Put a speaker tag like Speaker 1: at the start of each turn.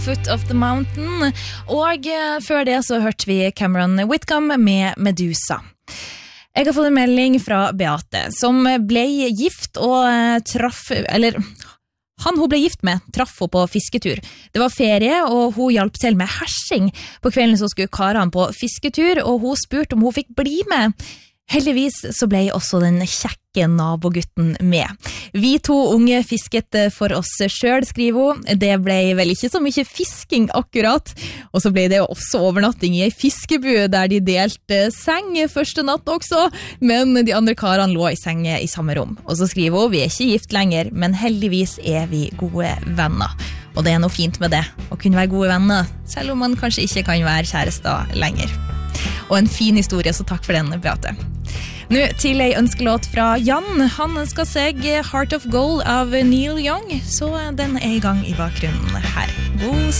Speaker 1: Foot of the Mountain, og før det så hørte vi Cameron Whitcomb med Medusa. Jeg har fått en melding fra Beate, som ble gift og hun ble gift med, traff hun på fisketur. Det var ferie, og hun hjalp til med hersing. På kvelden så skulle karene på fisketur, og hun spurte om hun fikk bli med. Heldigvis så ble også den kjekke nabogutten med. Vi to unge fisket for oss selv, skriver hun. Det ble vel ikke så mye fisking akkurat. Og så ble det også overnatting i en fiskebu, der de delte seng første natt også. Men de andre karene lå i seng i samme rom. Og så skriver hun, vi er ikke gift lenger, men heldigvis er vi gode venner. Og det er noe fint med det, å kunne være gode venner, selv om man kanskje ikke kan være kjærester lenger. Og en fin historie, så takk for den, Beate. Nå til en ønskelåt fra Jan. Han ønsker seg Heart of Gold av Neil Young, så den er i gang i bakgrunnen her. God